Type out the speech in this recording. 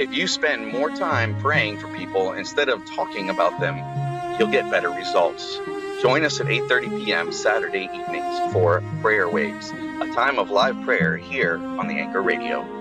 If you spend more time praying for people instead of talking about them, you'll get better results. Join us at 8:30 p.m. Saturday evenings for Prayer Waves, a time of live prayer here on the Anchor Radio.